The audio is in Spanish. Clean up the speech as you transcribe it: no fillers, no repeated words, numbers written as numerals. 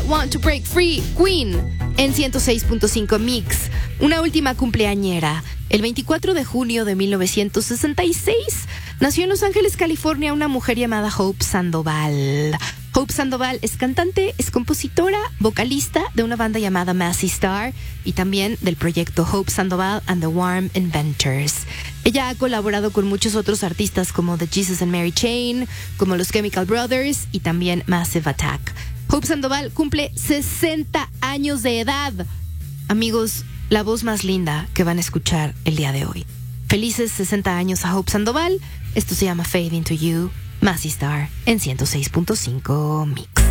Want to Break Free, Queen, en 106.5 Mix. Una última cumpleañera. El 24 de junio de 1966 nació en Los Ángeles, California, una mujer llamada Hope Sandoval. Hope Sandoval es cantante, es compositora, vocalista de una banda llamada Massey Star y también del proyecto Hope Sandoval and the Warm Inventors. Ella ha colaborado con muchos otros artistas como The Jesus and Mary Chain, como los Chemical Brothers y también Massive Attack. Hope Sandoval cumple 60 años de edad. Amigos, la voz más linda que van a escuchar el día de hoy. Felices 60 años a Hope Sandoval. Esto se llama Fade Into You, Massey Star, en 106.5 Mix.